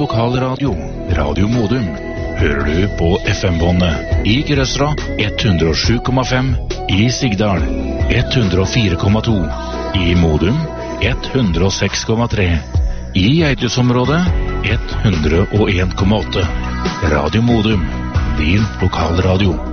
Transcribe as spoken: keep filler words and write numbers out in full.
lokalradio, Radio Modum, hører du på F M-båndet i Grøsra ett hundre og sju komma fem, i Sigdal ett hundre og fire komma to, i Modum ett hundre og seks komma tre, i Geithusområdet ett hundre og en komma åtte. Radio Modum, din lokalradio.